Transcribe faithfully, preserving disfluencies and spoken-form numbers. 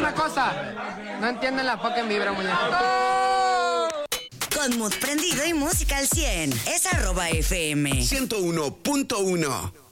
una cosa. No entienden la fucking vibra, muñeco. Con mood prendido y música al cien. Es arroba F M. ciento uno punto uno.